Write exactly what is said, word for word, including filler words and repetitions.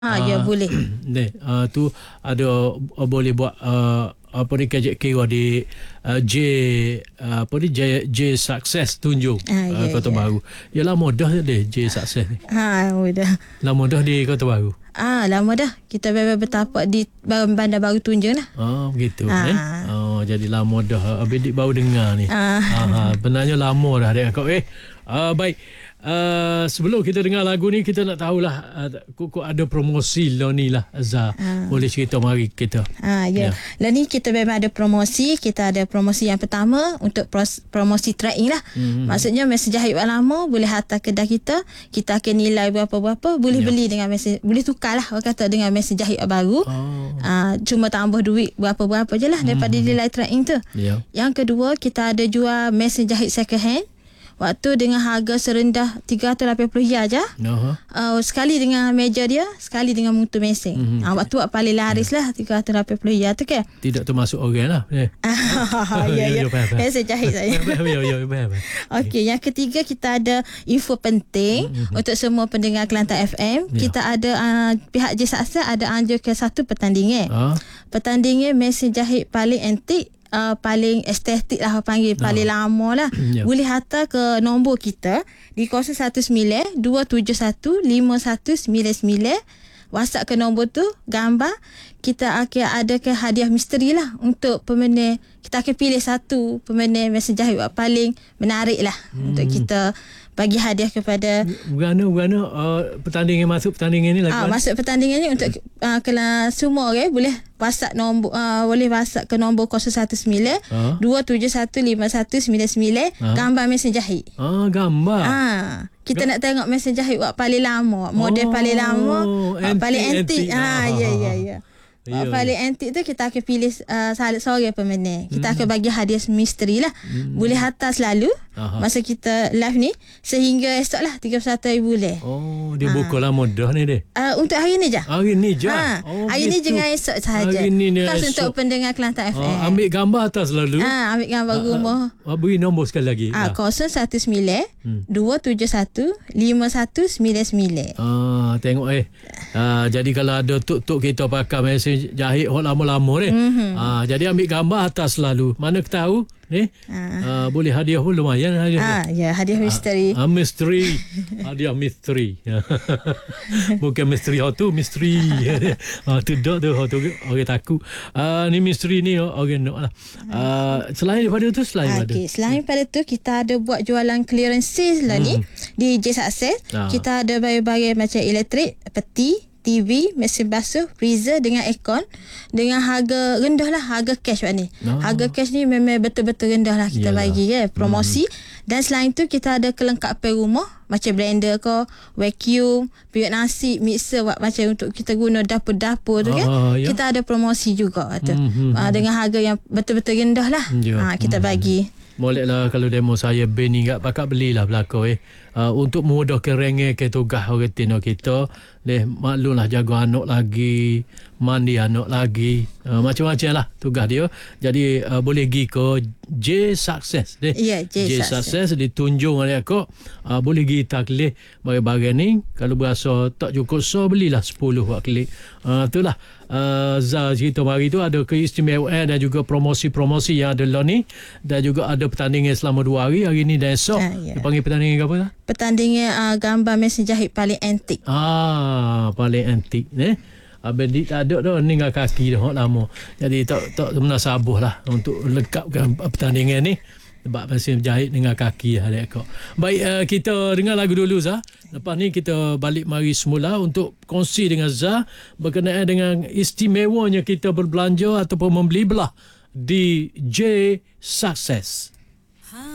Ha, ya Ah, boleh. Ni uh, tu ada uh, boleh buat uh, apa ni kejap kira di uh, J uh, apa ni J, J Success tunjuk Ah, uh, ya, Kota ya. Baru. Yalah mudah deh J Success ni. Ha, mudah. Lah mudah di Kota Baru. Ah, lama dah. Kita baru bertapak di Bandar Baru Tunjung lah. Oh begitu Ah. eh. Oh jadi lama dah Abidik baru dengar ni. Ah. Ah, benarnya lama dah dia kau eh. Ah, baik. Uh, sebelum kita dengar lagu ni kita nak tahulah uh, kok ada promosi lah ni lah Azhar. Ah. Boleh cerita mari kita. Ha, ya. Ya. Lah ni kita memang ada promosi. Kita ada promosi yang pertama untuk pros, promosi tracking lah. Hmm. Maksudnya mesej jahit buat lama boleh hantar kedai kita. Kita akan nilai berapa-berapa. Boleh Ya. beli dengan mesej. Boleh tukar lah orang kata dengan mesej jahit baru. Oh. Ah, cuma tambah duit berapa-berapa je lah daripada Hmm. nilai tracking tu. Ya. Yang kedua kita ada jual mesin jahit second hand. Waktu dengan harga serendah tiga ratus lapan puluh ringgit je. Noh. Uh, sekali dengan meja dia, sekali dengan mutu mesin. Mhm. Mm-hmm. Uh, waktu buat paling laris lah tiga ratus lapan puluh ringgit tu kan. Tidak termasuk orang lah. Eh. ya, ya. Ya, faham, faham. Mesin jahit saya. Ya, ya, faham. Okey, yang ketiga kita ada info penting mm-hmm. untuk semua pendengar Kelantan F M. Ya. Kita ada uh, pihak J Saksa ada anjurkan satu pertandingan. Ah. Pertandingan mesin jahit paling antik, uh, paling estetik lah panggil, paling lama lah. Ya. Boleh hantar ke nombor kita di kosong satu sembilan dua tujuh satu lima satu sembilan sembilan. WhatsApp ke nombor tu, gambar. Kita akan adakan hadiah misteri lah untuk pemenang. Kita akan pilih satu pemenang mesin jahit paling menarik lah hmm. untuk kita bagi hadiah kepada Bugana, bugana uh, pertandingan masuk pertandingan ni lagi. Ah, masuk pertandingan ni untuk uh, kalau semua orang okay, boleh WhatsApp nombor uh, boleh WhatsApp ke nombor kosong satu sembilan dua tujuh satu lima satu sembilan sembilan Ah. gambar mesin jahit. Ah, gambar. Ah, kita nak tengok mesin jahit buat paling lama, model Oh, paling lama, uh, paling antik, antik. antik. Ah, ya ya ya. Ya, Uh, paling antik tu kita akan pilih uh, seorang pemenang. Kita Hmm. akan bagi hadiah misteri lah. Hmm. Boleh hantar selalu Aha. masa kita live ni sehingga esok lah tiga puluh satu hari bulan. Oh, dia buka lah mudah ni dia. Uh, untuk hari ni je. Hari ni je. Ha, Oh, hari ni gitu. dengan esok sahaja. Hari ni dengan Khas esok. untuk pendengar Kelantan F M. Oh, ambil gambar atas lalu. Ha, ambil gambar rumah. Ah, beri nombor sekali lagi. Ah, kosong satu sembilan dua tujuh satu lima satu sembilan sembilan. Ah, tengok eh. Ah, jadi kalau ada tuk-tuk kita pakai mesin jahit hot lama-lama ni. Mm-hmm. Ah, jadi ambil gambar atas selalu. Mana kita tahu ni? Ah. Ah, boleh hadiah pun lumayan hadiah. Ah, ya, hadiah misteri. Ah, misteri. Hadiah misteri. Bukan misteri hot tu, misteri. Ah, tu dak tu hot tu orang takut. Ah, ni misteri ni orang nak lah. Ah, selain daripada tu selain daripada. Okey, selain pada tu kita ada buat jualan clearance sales lah ni di J Success. Ah. Kita ada barang-barang macam elektrik, peti, T V, mesin basuh, freezer dengan aircon dengan harga rendah lah, harga cash buat ni. Ah. Harga cash ni memang betul-betul rendah lah kita Yalah. bagi ya, promosi. Dan selain tu kita ada kelengkapan rumah macam blender ke, vacuum, periuk nasi, mixer buat macam untuk kita guna dapur-dapur tu kan. Ah, ya. Kita ada promosi juga tu. Mhm. Ah, dengan harga yang betul-betul rendah lah. Ya. Ah, kita Mhm. bagi. Boleh lah kalau demo saya Ben ni kat pakat belilah belakang eh. Uh, untuk memudahkan rengeh ke tugas orang tino kita. Leh maklumlah jaga anak lagi, mandi anak lagi. Uh, macam-macam lah tugas dia. Jadi uh, boleh pergi ke J Success deh. Ya, J J Success. Success ditunjuk oleh aku. Uh, boleh pergi taklih barang-barang ni. Kalau berasa tak cukup so belilah sepuluh buat klik. Uh, itulah uh, Zah cerita mari tu ada keistimewaan dan juga promosi-promosi yang ada lah ni. Dan juga ada pertandingan selama dua hari. Hari ni dan esok. Ah, ya. Dia panggil pertandingan apa lah? Pertandingan uh, gambar mesin jahit paling antik. Ah, paling antik eh. Abang Dik tak ada dah ninggal kaki dah hot lama. Jadi tak tak menasabah lah untuk lengkapkan pertandingan ni. Sebab mesin jahit dengan kaki lah dia kau. Baik, uh, kita dengar lagu dulu Zah. Lepas ni kita balik mari semula untuk kongsi dengan Zah berkenaan dengan istimewanya kita berbelanja ataupun membeli belah di J Success.